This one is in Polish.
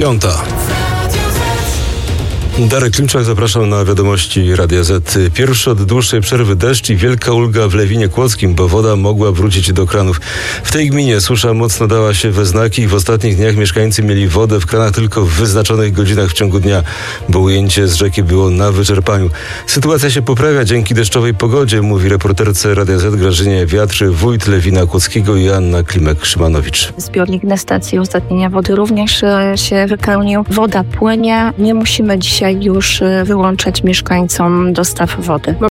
5. Darek Klimczak, zapraszam na wiadomości Radia Z. Pierwszy od dłuższej przerwy deszcz i wielka ulga w Lewinie Kłodzkim, bo woda mogła wrócić do kranów. W tej gminie susza mocno dała się we znaki i w ostatnich dniach mieszkańcy mieli wodę w kranach tylko w wyznaczonych godzinach w ciągu dnia, bo ujęcie z rzeki było na wyczerpaniu. Sytuacja się poprawia dzięki deszczowej pogodzie, mówi reporterce Radia Z Grażynie Wiatry, wójt Lewina Kłodzkiego i Anna Klimek-Szymanowicz. Zbiornik na stacji ustatnienia wody również się wypełnił. Woda płynie. Nie musimy dzisiaj już wyłączać mieszkańcom dostaw wody.